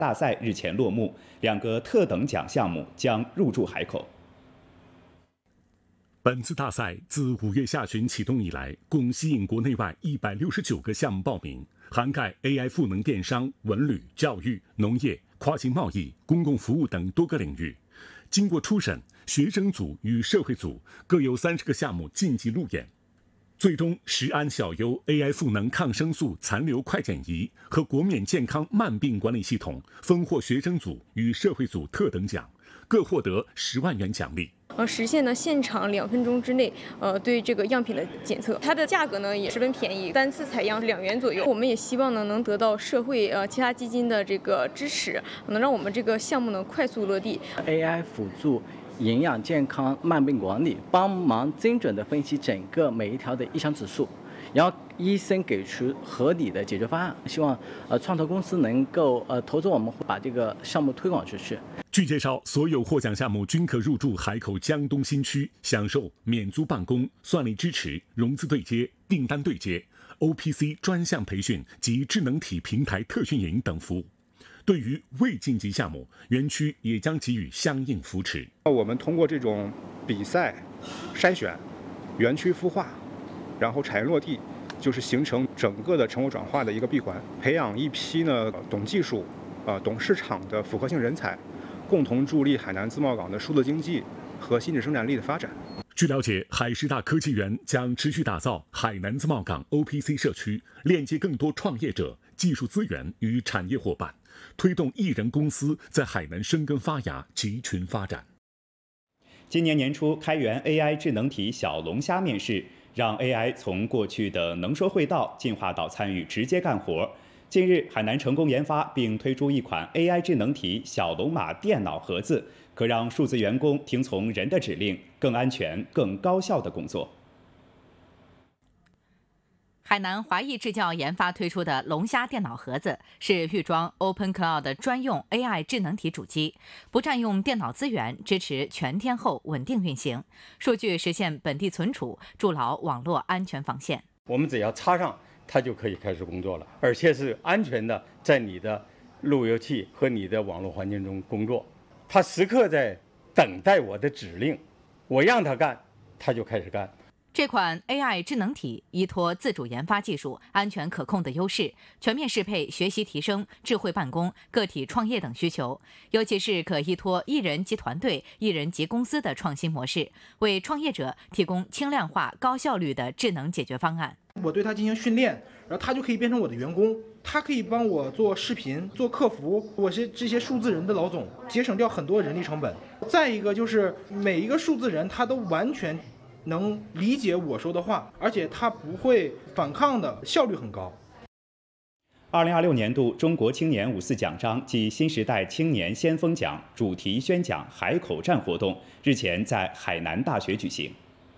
大赛日前落幕，2个特等奖项目将入驻海口。 本次大赛自5月下旬启动以来，共吸引国内外169个项目报名，涵盖 AI 赋能电商、文旅、教育、农业、跨境贸易、公共服务等多个领域。经过初审，学生组与社会组各有30个项目晋级路演。最终，石安小优 AI 赋能抗生素残留快检仪和国免健康慢病管理系统分获学生组与社会组特等奖，各获得10万元奖励。 实现呢现场2分钟之内，对这个样品的检测，它的价格呢也十分便宜，单次采样2元左右。我们也希望呢能得到社会其他基金的这个支持，能让我们这个项目呢快速落地。 AI 辅助营养健康慢病管理，帮忙精准的分析整个每一条的异常指数，然后医生给出合理的解决方案。希望创投公司能够投资我们，把这个项目推广出去。 据介绍，所有获奖项目均可入驻海口江东新区，享受免租办公、算力支持、融资对接、订单对接、OPC 专项培训及智能体平台特训营等服务。对于未晋级项目，园区也将给予相应扶持。 我们通过这种比赛筛选、园区孵化，然后产业落地，就是形成整个的成果转化的一个闭环，培养一批呢懂技术、懂市场的复合性人才，共同助力海南自贸港的数字经济和新质生产力的发展。 据了解，海师大科技园将持续打造海南自贸港 OPC 社区，链接更多创业者、技术资源与产业伙伴，推动艺人公司在海南生根发芽、集群发展。 今年年初开源 AI 智能体小龙虾面试，让 AI 从过去的能说会道进化到参与直接干活。近日，海南成功研发并推出一款 AI 智能体小龙马电脑盒子，可让数字员工听从人的指令，更安全、更高效地工作。 海南华谊制教研发推出的龙虾电脑盒子是预装 OpenCloud 专用 AI 智能体主机，不占用电脑资源，支持全天候稳定运行，数据实现本地存储，筑牢网络安全防线。 我们只要插上，它就可以开始工作了，而且是安全的在你的路由器和你的网络环境中工作。它时刻在等待我的指令，我让它干，它就开始干。 这款 AI 智能体依托自主研发技术、安全可控的优势，全面适配学习提升、智慧办公、个体创业等需求，尤其是可依托一人及团队、一人及公司的创新模式，为创业者提供轻量化、高效率的智能解决方案。 我对它进行训练，然后它就可以变成我的员工，它可以帮我做视频、做客服，我是这些数字人的老总，节省掉很多人力成本。再一个就是每一个数字人，他都完全能理解我说的话，而且他不会反抗的，效率很高。 2026年度中国青年5·4奖章暨新时代青年先锋奖主题宣讲海口站活动日前在海南大学举行。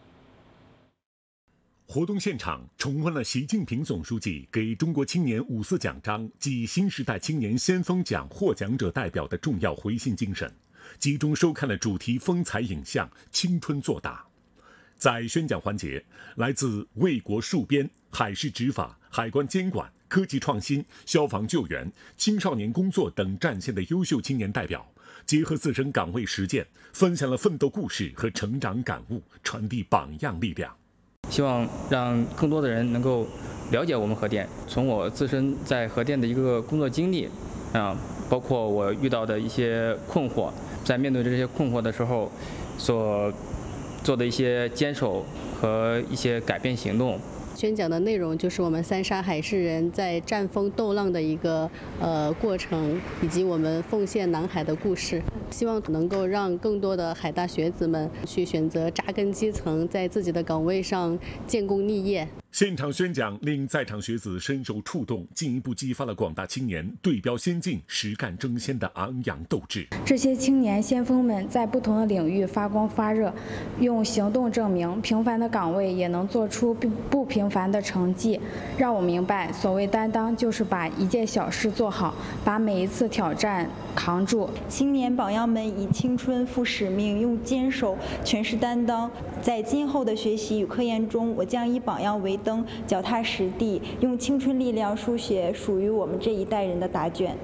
活动现场重温了习近平总书记给中国青年5·4奖章暨新时代青年先锋奖获奖者代表的重要回信精神，集中收看了主题风采影像《青春作答》。在宣讲环节，来自卫国戍边、海事执法、海关监管、科技创新、消防救援、青少年工作等战线的优秀青年代表，结合自身岗位实践，分享了奋斗故事和成长感悟，传递榜样力量。 希望让更多的人能够了解我们核电。从我自身在核电的一个工作经历包括我遇到的一些困惑，在面对这些困惑的时候所做的一些坚守和一些改变行动。 宣讲的内容就是我们三沙海事人在战风斗浪的一个过程，以及我们奉献南海的故事。希望能够让更多的海大学子们去选择扎根基层，在自己的岗位上建功立业。 现场宣讲令在场学子深受触动，进一步激发了广大青年对标先进、实干争先的昂扬斗志。 这些青年先锋们在不同的领域发光发热，用行动证明平凡的岗位也能做出不平凡的成绩，让我明白所谓担当就是把一件小事做好，把每一次挑战扛住。 青年榜样们以青春负使命，用坚守诠释担当。在今后的学习与科研中，我将以榜样为灯，脚踏实地，用青春力量书写属于我们这一代人的答卷。